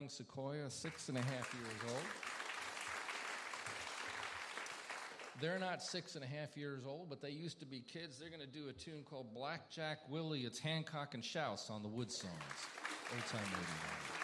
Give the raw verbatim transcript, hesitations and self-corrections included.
young Sequoia, six and a half years old. They're not six and a half years old, but they used to be kids. They're going to do a tune called Blackjack Willie. It's Hancock and Shouse on the Wood Songs. Old Time Radio.